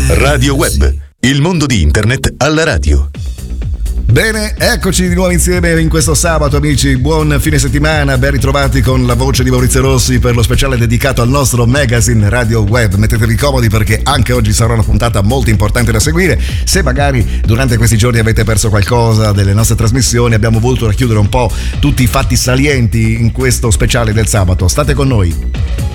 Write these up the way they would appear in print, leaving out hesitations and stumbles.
Radio Web, il mondo di internet alla radio. Bene, eccoci di nuovo insieme in questo sabato, amici. Buon fine settimana, ben ritrovati con la voce di Maurizio Rossi per lo speciale dedicato al nostro magazine Radio Web. Mettetevi comodi perché anche oggi sarà una puntata molto importante da seguire. Se magari durante questi giorni avete perso qualcosa delle nostre trasmissioni, abbiamo voluto racchiudere un po' tutti i fatti salienti in questo speciale del sabato. State con noi.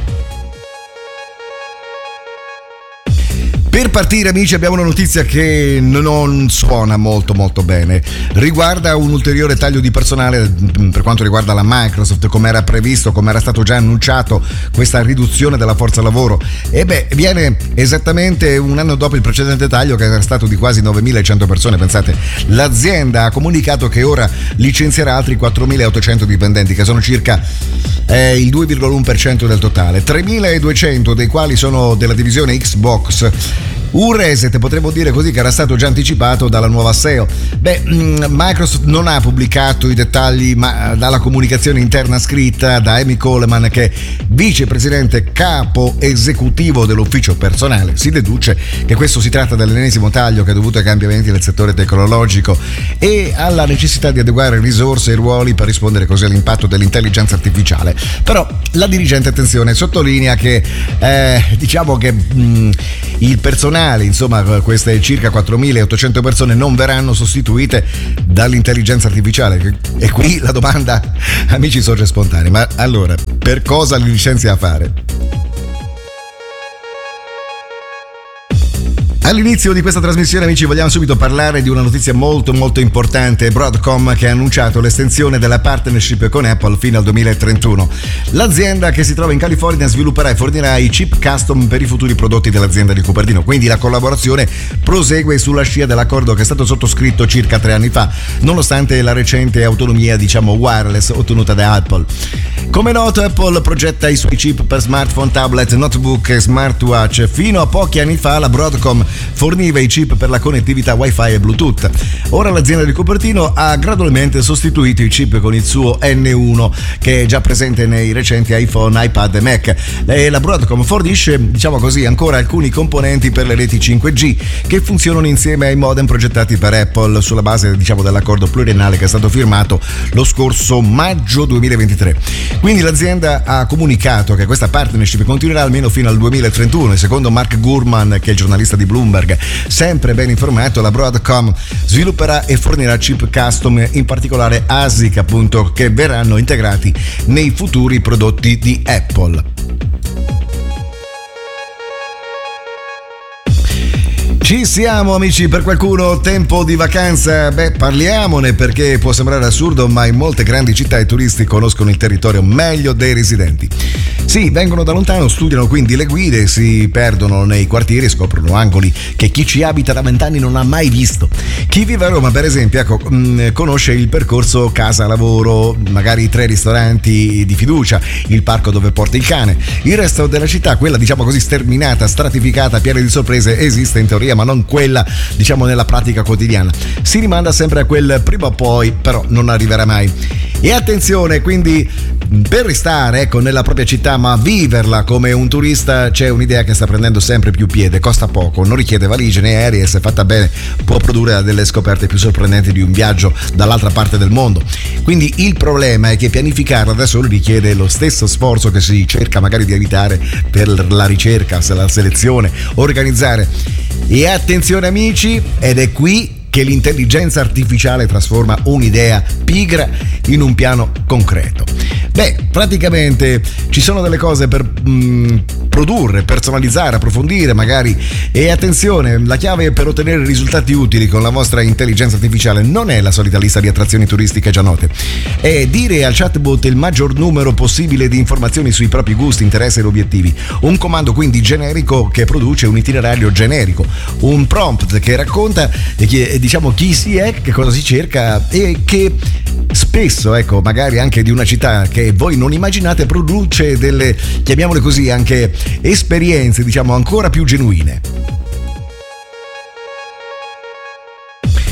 Per partire, amici, abbiamo una notizia che non suona molto bene. Riguarda un ulteriore taglio di personale per quanto riguarda la Microsoft, come era previsto, come era stato già annunciato, questa riduzione della forza lavoro. Viene esattamente un anno dopo il precedente taglio, che era stato di quasi 9.100 persone. Pensate, l'azienda ha comunicato che ora licenzierà altri 4.800 dipendenti, che sono circa il 2,1% del totale, 3.200 dei quali sono della divisione Xbox. Un reset, potremmo dire così, che era stato già anticipato dalla nuova SEO. Microsoft non ha pubblicato i dettagli, ma dalla comunicazione interna scritta da Amy Coleman, che è vicepresidente capo esecutivo dell'ufficio personale, si deduce che questo si tratta dell'ennesimo taglio che è dovuto ai cambiamenti nel settore tecnologico e alla necessità di adeguare risorse e ruoli per rispondere così all'impatto dell'intelligenza artificiale. Però la dirigente, attenzione, sottolinea che diciamo che il personale, insomma queste circa 4.800 persone, non verranno sostituite dall'intelligenza artificiale. E qui la domanda, amici, sorge spontanea: ma allora per cosa li licenzia a fare? All'inizio di questa trasmissione, amici, vogliamo subito parlare di una notizia molto importante. Broadcom che ha annunciato l'estensione della partnership con Apple fino al 2031. L'azienda, che si trova in California, svilupperà e fornirà i chip custom per i futuri prodotti dell'azienda di Cupertino. Quindi la collaborazione prosegue sulla scia dell'accordo che è stato sottoscritto circa 3 anni fa, nonostante la recente autonomia, wireless ottenuta da Apple. Come noto, Apple progetta i suoi chip per smartphone, tablet, notebook e smartwatch. Fino a pochi anni fa la Broadcom forniva i chip per la connettività Wi-Fi e Bluetooth. Ora l'azienda di Cupertino ha gradualmente sostituito i chip con il suo N1, che è già presente nei recenti iPhone, iPad e Mac. La Broadcom fornisce, ancora alcuni componenti per le reti 5G che funzionano insieme ai modem progettati per Apple sulla base, dell'accordo pluriennale che è stato firmato lo scorso maggio 2023. Quindi l'azienda ha comunicato che questa partnership continuerà almeno fino al 2031 e secondo Mark Gurman, che è il giornalista di Bloomberg, sempre ben informato, la Broadcom svilupperà e fornirà chip custom, in particolare ASIC, appunto, che verranno integrati nei futuri prodotti di Apple. Ci siamo, amici. Per qualcuno tempo di vacanza? Parliamone, perché può sembrare assurdo, ma in molte grandi città i turisti conoscono il territorio meglio dei residenti. Sì, vengono da lontano, studiano quindi le guide, si perdono nei quartieri e scoprono angoli che chi ci abita da 20 anni non ha mai visto. Chi vive a Roma, per esempio, conosce il percorso casa-lavoro, magari i 3 ristoranti di fiducia, il parco dove porta il cane. Il resto della città, quella sterminata, stratificata, piena di sorprese, esiste in teoria, ma non quella nella pratica quotidiana. Si rimanda sempre a quel prima o poi, però non arriverà mai. E attenzione, quindi, per restare nella propria città ma viverla come un turista, c'è un'idea che sta prendendo sempre più piede. Costa poco, non richiede valigie né aerei e, se fatta bene, può produrre delle scoperte più sorprendenti di un viaggio dall'altra parte del mondo. Quindi il problema è che pianificarla da solo richiede lo stesso sforzo che si cerca magari di evitare per la ricerca, la selezione, organizzare. E attenzione, amici, ed è qui che l'intelligenza artificiale trasforma un'idea pigra in un piano concreto. Praticamente ci sono delle cose per produrre, personalizzare, approfondire magari. E attenzione, la chiave per ottenere risultati utili con la vostra intelligenza artificiale non è la solita lista di attrazioni turistiche già note, è dire al chatbot il maggior numero possibile di informazioni sui propri gusti, interessi ed obiettivi. Un comando quindi generico che produce un itinerario generico, un prompt che racconta chi si è, che cosa si cerca e che spesso, magari anche di una città che voi non immaginate, produce delle, chiamiamole così, anche esperienze, ancora più genuine.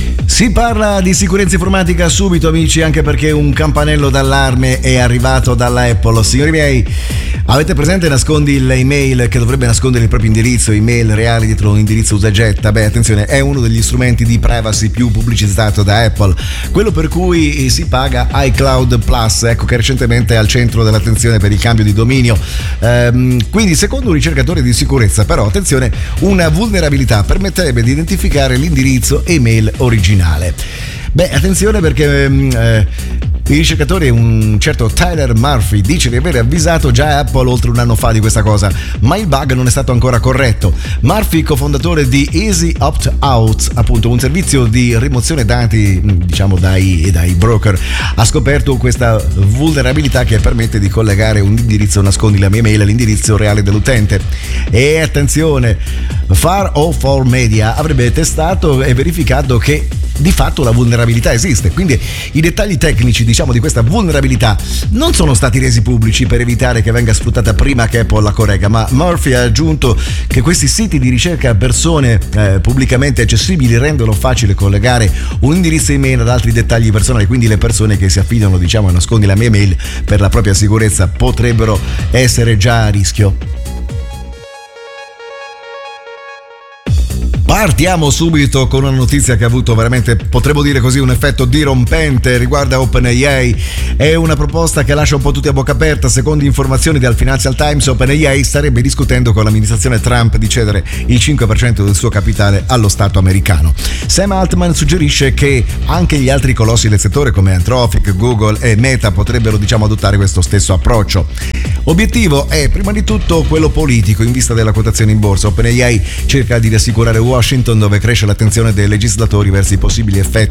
Si parla di sicurezza informatica subito, amici, anche perché un campanello d'allarme è arrivato dalla Apple. Signori miei, avete presente nascondi l'email che dovrebbe nascondere il proprio indirizzo, email reale dietro un indirizzo usagetta? Beh, attenzione, è uno degli strumenti di privacy più pubblicizzato da Apple, quello per cui si paga iCloud Plus, ecco, che recentemente è al centro dell'attenzione per il cambio di dominio. Quindi, secondo un ricercatore di sicurezza, però, attenzione, una vulnerabilità permetterebbe di identificare l'indirizzo email originale. Beh, attenzione perché il ricercatore, un certo Tyler Murphy, dice di aver avvisato già Apple oltre un anno fa di questa cosa, ma il bug non è stato ancora corretto. Murphy, cofondatore di Easy Opt Out, appunto un servizio di rimozione dati, diciamo, dai broker, ha scoperto questa vulnerabilità che permette di collegare un indirizzo nascondi la mia mail all'indirizzo reale dell'utente. E attenzione, Far O For Media avrebbe testato e verificato che di fatto la vulnerabilità esiste, quindi i dettagli tecnici, diciamo, di questa vulnerabilità non sono stati resi pubblici per evitare che venga sfruttata prima che Apple la corregga, ma Murphy ha aggiunto che questi siti di ricerca a persone pubblicamente accessibili rendono facile collegare un indirizzo email ad altri dettagli personali, quindi le persone che si affidano, diciamo, a nascondi la mia mail per la propria sicurezza potrebbero essere già a rischio. Partiamo subito con una notizia che ha avuto veramente, potremmo dire così, un effetto dirompente. Riguarda OpenAI. È una proposta che lascia un po' tutti a bocca aperta. Secondo informazioni dal Financial Times, OpenAI starebbe discutendo con l'amministrazione Trump di cedere il 5% del suo capitale allo Stato americano. Sam Altman suggerisce che anche gli altri colossi del settore come Anthropic, Google e Meta potrebbero, diciamo, adottare questo stesso approccio. Obiettivo è prima di tutto quello politico in vista della quotazione in borsa. OpenAI cerca di rassicurare Washington, dove cresce l'attenzione dei legislatori verso i possibili effetti